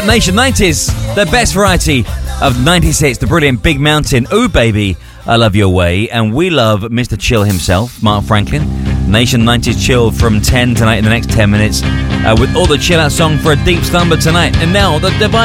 Nation 90s, the best variety of 90s hits, the brilliant Big Mountain, Ooh Baby, I Love Your Way, and we love Mr. Chill himself, Mark Franklin. Nation 90s Chill from 10 tonight in the next 10 minutes with all the chill out song for a deep slumber tonight. And now the divine